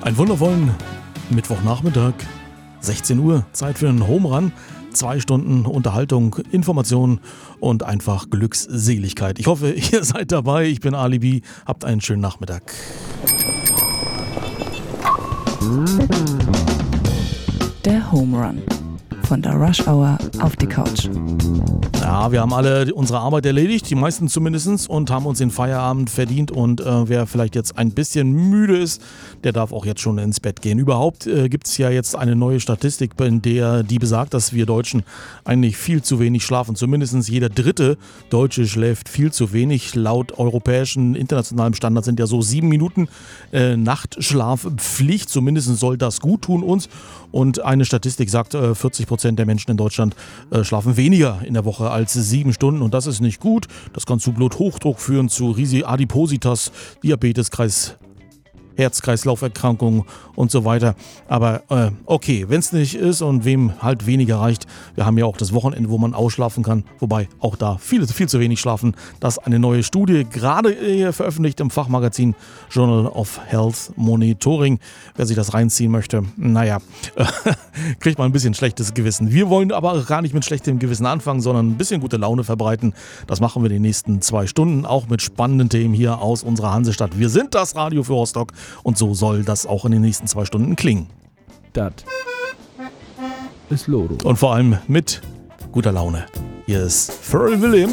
Einen wundervollen Mittwochnachmittag, 16 Uhr, Zeit für einen Home Run. 2 Stunden Unterhaltung, Information und einfach Glückseligkeit. Ich hoffe, ihr seid dabei. Ich bin Alibi. Habt einen schönen Nachmittag. Der Home Run. Von der Rush Hour auf die Couch. Ja, wir haben alle unsere Arbeit erledigt, die meisten zumindest, und haben uns den Feierabend verdient. Und wer vielleicht jetzt ein bisschen müde ist, der darf auch jetzt schon ins Bett gehen. Überhaupt gibt es ja jetzt eine neue Statistik, die besagt, dass wir Deutschen eigentlich viel zu wenig schlafen. Zumindest jeder dritte Deutsche schläft viel zu wenig. Laut europäischen, internationalen Standards sind ja so 7 Minuten Nachtschlafpflicht. Zumindest soll das gut tun uns. Und eine Statistik sagt, 40% der Menschen in Deutschland schlafen weniger in der Woche als 7 Stunden. Und das ist nicht gut. Das kann zu Bluthochdruck führen, zu Adipositas, Diabetes, Herz-Kreislauf-Erkrankungen und so weiter. Aber okay, wenn es nicht ist und wem halt weniger reicht, wir haben ja auch das Wochenende, wo man ausschlafen kann, wobei auch da viel zu wenig schlafen. Das ist eine neue Studie, gerade veröffentlicht im Fachmagazin Journal of Health Monitoring. Wer sich das reinziehen möchte, kriegt man ein bisschen schlechtes Gewissen. Wir wollen aber gar nicht mit schlechtem Gewissen anfangen, sondern ein bisschen gute Laune verbreiten. Das machen wir die nächsten 2 Stunden, auch mit spannenden Themen hier aus unserer Hansestadt. Wir sind das Radio für Rostock. Und so soll das auch in den nächsten 2 Stunden klingen. Das ist Lodo. Und vor allem mit guter Laune. Hier ist Pharrell Williams.